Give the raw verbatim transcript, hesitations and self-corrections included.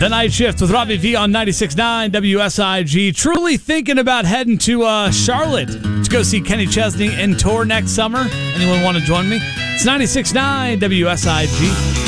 The Night Shift with Robbie V on ninety-six point nine W S I G. Truly thinking about heading to uh, Charlotte to go see Kenny Chesney in tour next summer. Anyone want to join me? It's ninety-six point nine W S I G.